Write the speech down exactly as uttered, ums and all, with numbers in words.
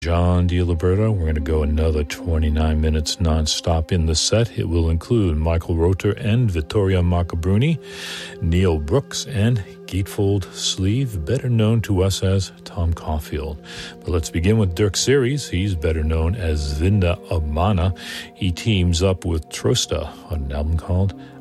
John DiLiberto. We're going to go another twenty-nine minutes nonstop in the set. It will include Michael Rother and Vittoria Maccabruni, Neil Brooks, and Gatefold Sleeve, better known to us as Tom Caulfield. But let's begin with Dirk Series. He's better known as Vinda Obmana. He teams up with Trosta on an album called